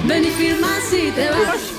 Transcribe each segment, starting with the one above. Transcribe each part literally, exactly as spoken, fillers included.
Ven y firma si te vas.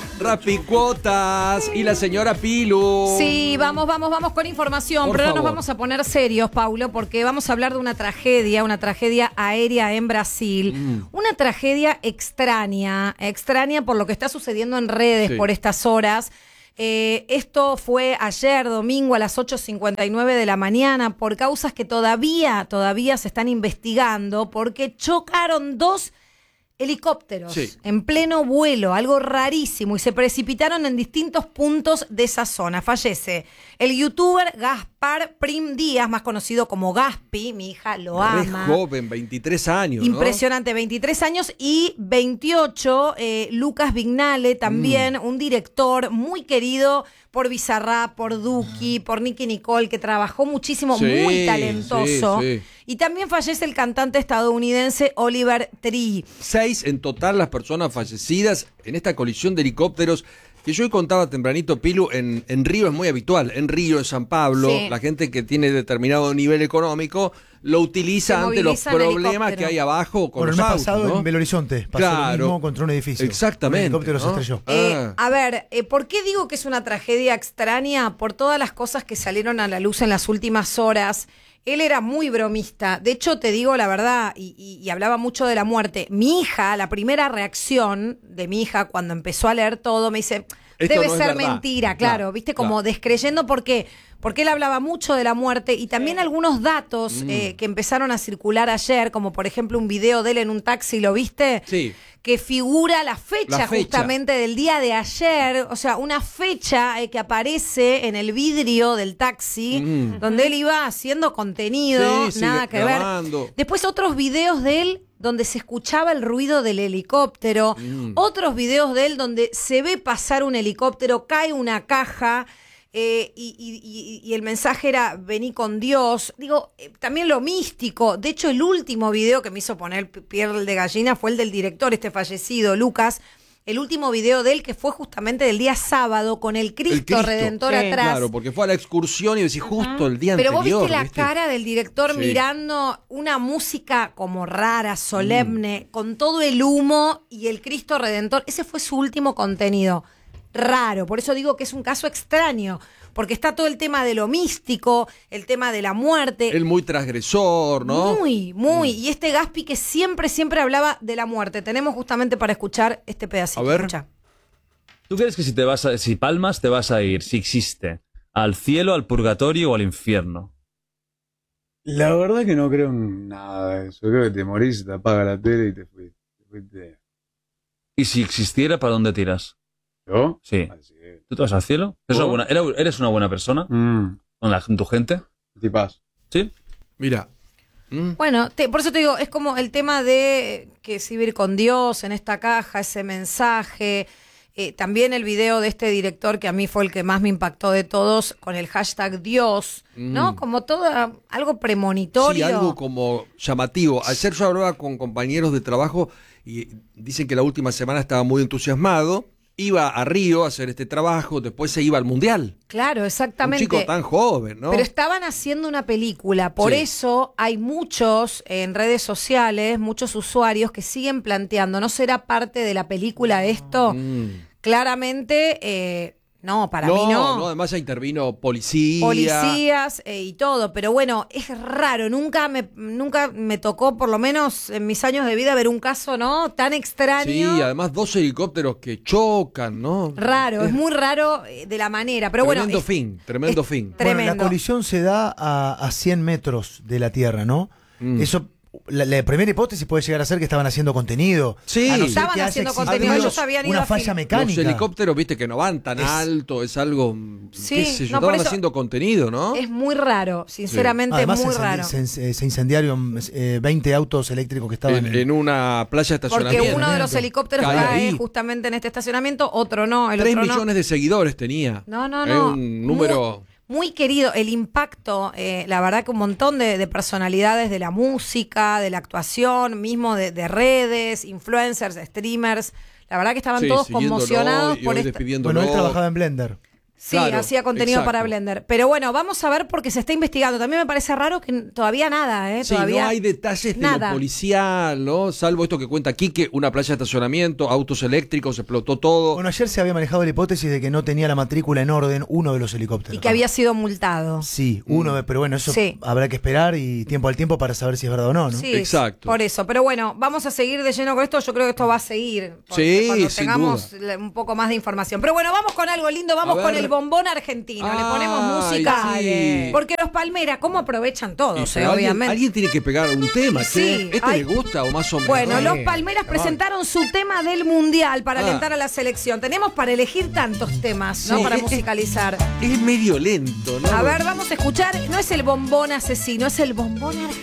Rapicuotas y la señora Pilu. Sí, vamos, vamos, vamos con información, Por pero ahora favor. nos vamos a poner serios, Paulo, porque vamos a hablar de una tragedia, una tragedia aérea en Brasil, mm. una tragedia extraña, extraña por lo que está sucediendo en redes sí. por estas horas. Eh, esto fue ayer, domingo, a las ocho cincuenta y nueve de la mañana, por causas que todavía, todavía se están investigando, porque chocaron dos helicópteros sí. en pleno vuelo, algo rarísimo, y se precipitaron en distintos puntos de esa zona. Fallece el youtuber Gaspar Prim Díaz, más conocido como Gaspi, mi hija lo ama. Re joven, veintitrés años, Impresionante, ¿no? veintitrés años y veintiocho, eh, Lucas Vignale, también mm. un director muy querido por Bizarrap, por Duki, por Nicki Nicole, que trabajó muchísimo, sí, muy talentoso. Sí, sí. Y también fallece el cantante estadounidense Oliver Tree. Seis en total las personas fallecidas en esta colisión de helicópteros que yo hoy contaba tempranito, Pilu, en, en Río es muy habitual. En Río, en San Pablo, sí. la gente que tiene determinado nivel económico lo utiliza ante los problemas que hay abajo con bueno, los el mes autos, pasado ¿no? en Belo Horizonte pasó claro. lo mismo contra un edificio. Exactamente. Un helicóptero ¿no? se estrelló. Eh, ah. A ver, eh, ¿por qué digo que es una tragedia extraña? Por todas las cosas que salieron a la luz en las últimas horas. Él era muy bromista. De hecho, te digo la verdad, y, y, y hablaba mucho de la muerte. Mi hija, la primera reacción de mi hija cuando empezó a leer todo, me dice... Esto Debe no ser es verdad. mentira, claro, claro viste, como claro. descreyendo porque, porque él hablaba mucho de la muerte y también sí. algunos datos mm. eh, que empezaron a circular ayer, como por ejemplo un video de él en un taxi, ¿lo viste? Sí. Que figura la fecha, la fecha justamente del día de ayer, o sea, una fecha eh, que aparece en el vidrio del taxi, mm. donde él iba haciendo contenido, sí, nada sí, que grabando. ver. Después otros videos de él donde se escuchaba el ruido del helicóptero, mm. otros videos de él donde se ve pasar un helicóptero, cae una caja, eh, y, y, y el mensaje era vení con Dios. Digo, eh, también lo místico. De hecho, el último video que me hizo poner piel de gallina fue el del director, este fallecido, Lucas. El último video de él que fue justamente del día sábado con el Cristo, el Cristo. Redentor sí. atrás. Claro, porque fue a la excursión y decís justo uh-huh. el día Pero anterior. Pero vos viste la ¿viste? cara del director sí. mirando una música como rara, solemne, mm. con todo el humo y el Cristo Redentor. Ese fue su último contenido. Raro, por eso digo que es un caso extraño, porque está todo el tema de lo místico, el tema de la muerte. Él muy transgresor, ¿no? Muy, muy. Mm. Y este Gaspi que siempre, siempre hablaba de la muerte. Tenemos justamente para escuchar este pedacito. A ver. Escucha. ¿Tú crees que si te vas a, si palmas te vas a ir, si existe, al cielo, al purgatorio o al infierno? La verdad que no creo en nada de eso. Creo que te morís, te apaga la tele y te fuiste. Te fuiste. ¿Y si existiera, para dónde tiras? ¿Yo? Sí. ¿Tú te vas al cielo? ¿Eres, una buena, ¿Eres una buena persona? Mm. ¿Con la, tu gente? Tipas. ¿Sí? Mira. Mm. Bueno, te, por eso te digo, es como el tema de que si ir con Dios en esta caja, ese mensaje. Eh, también el video de este director que a mí fue el que más me impactó de todos, con el hashtag Dios, mm. ¿no? Como todo algo premonitorio. Sí, algo como llamativo. Ayer yo hablaba con compañeros de trabajo y dicen que la última semana estaba muy entusiasmado. Iba a Río a hacer este trabajo, después se iba al Mundial. Claro, exactamente. Un chico tan joven, ¿no? Pero estaban haciendo una película, por sí. eso hay muchos en redes sociales, muchos usuarios que siguen planteando, ¿no será parte de la película esto? Mm. Claramente, eh, no, para no, mí no. No, además ya intervino policía. Policías eh, y todo, pero bueno, es raro, nunca me, nunca me tocó, por lo menos en mis años de vida, ver un caso, ¿no? Tan extraño. Sí, además dos helicópteros que chocan, ¿no? Raro, es, es muy raro eh, de la manera, pero tremendo bueno. Es, fin, tremendo fin. Tremendo. Bueno, la colisión se da a, a cien metros de la Tierra, ¿no? Mm. Eso... La, la primera hipótesis puede llegar a ser que estaban haciendo contenido. Sí, no estaban haciendo contenido. Ellos habían ido una a falla mecánica. Los helicópteros, viste, que no van tan es, alto, es algo. Sí, qué sé yo, no, estaban eso, haciendo contenido, ¿no? Es muy raro, sinceramente, sí. Además, muy se raro. Se, se incendiaron eh, veinte autos eléctricos que estaban en, en, en una playa de estacionamiento. Porque uno de los helicópteros cae, cae justamente en este estacionamiento, otro no. El Tres otro millones no. de seguidores tenía. No, no, no. Es un número. Muy, Muy querido, el impacto, eh, la verdad que un montón de, de personalidades de la música, de la actuación, mismo de, de redes, influencers, streamers, la verdad que estaban sí, todos conmocionados y por hoy esta... Bueno, él trabajaba en Blender. Sí, Claro, hacía contenido exacto. para Blender. Pero bueno, vamos a ver porque se está investigando. También me parece raro que todavía nada, ¿eh? Sí, Todavía no hay detalles de nada. lo policial, ¿no? Salvo esto que cuenta aquí, que una playa de estacionamiento, autos eléctricos, explotó todo. Bueno, ayer se había manejado la hipótesis de que no tenía la matrícula en orden uno de los helicópteros. Y que había sido multado. Sí, uno, pero bueno, eso Sí. habrá que esperar y tiempo al tiempo para saber si es verdad o no, ¿no? Sí, Exacto. por eso. Pero bueno, vamos a seguir de lleno con esto. Yo creo que esto va a seguir. porque Sí, cuando sin tengamos le- un poco más de información. Pero bueno, vamos con algo lindo. Vamos A con ver. el bombón argentino. Le ponemos Ay, música. sí. Porque los Palmeras, ¿cómo aprovechan Y todos, pero eh, alguien, obviamente? alguien tiene que pegar un tema, Sí, che. ¿Este hay- le gusta o más o menos? Bueno, ¿no? los Palmeras presentaron su tema del Mundial para Ah. alentar a la selección. Tenemos para elegir tantos temas, ¿no? Sí, Para es- musicalizar. Es medio lento, ¿no? A ver, vamos a escuchar. No es el bombón asesino, es el bombón argentino.